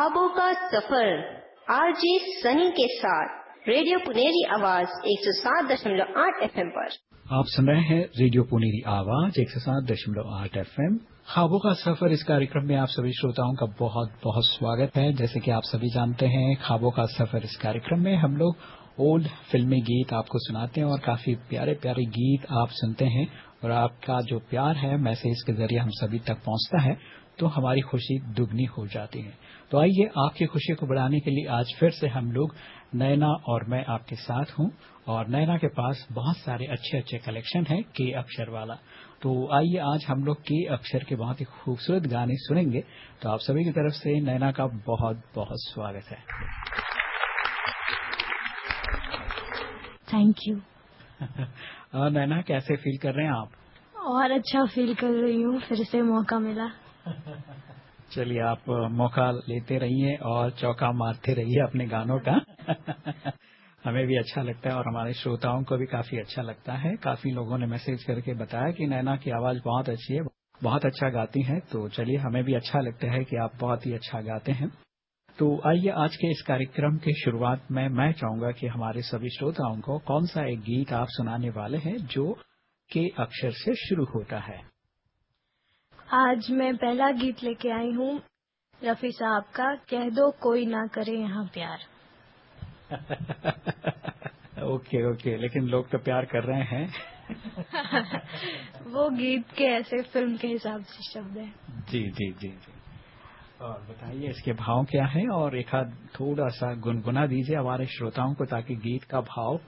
ख्वाबों का सफर आरजे सनी के साथ रेडियो पुनेरी आवाज 107.8 एफएम पर। आप सुन रहे हैं रेडियो पुनेरी आवाज 107.8 एफएम। ख्वाबों का सफर इस कार्यक्रम में आप सभी श्रोताओं का बहुत बहुत स्वागत है। जैसे कि आप सभी जानते हैं, ख्वाबों का सफर इस कार्यक्रम में हम लोग ओल्ड फिल्मी गीत आपको सुनाते हैं और काफी प्यारे प्यारे गीत आप सुनते हैं और आपका जो प्यार है मैसेज के जरिए हम सभी तक पहुंचता है तो हमारी खुशी दुगनी हो जाती है। तो आइए आपकी खुशी को बढ़ाने के लिए आज फिर से हम लोग नैना और मैं आपके साथ हूं और नैना के पास बहुत सारे अच्छे अच्छे कलेक्शन है के अक्षर वाला। तो आइए आज हम लोग के अक्षर के बहुत ही खूबसूरत गाने सुनेंगे। तो आप सभी की तरफ से नैना का बहुत बहुत स्वागत है। Thank you. नैना कैसे फील कर रहे हैं आप? और अच्छा फील कर रही हूँ, फिर से मौका मिला। चलिए आप मौका लेते रहिए और चौका मारते रहिए अपने गानों का। हमें भी अच्छा लगता है और हमारे श्रोताओं को भी काफी अच्छा लगता है। काफी लोगों ने मैसेज करके बताया कि नैना की आवाज बहुत अच्छी है, बहुत अच्छा गाती हैं। तो चलिए हमें भी अच्छा लगता है कि आप बहुत ही अच्छा गाते हैं। तो आइए आज के इस कार्यक्रम की शुरुआत में मैं चाहूंगा कि हमारे सभी श्रोताओं को कौन सा एक गीत आप सुनाने वाले हैं जो के अक्षर से शुरू होता है। आज मैं पहला गीत लेके आई हूँ रफी साहब का, कह दो कोई ना करे यहाँ प्यार। ओके ओके, लेकिन लोग तो प्यार कर रहे हैं। वो गीत के ऐसे फिल्म के हिसाब से शब्द है। जी जी जी जी। और बताइए इसके भाव क्या है और एक आध थोड़ा सा गुनगुना दीजिए हमारे श्रोताओं को ताकि गीत का भाव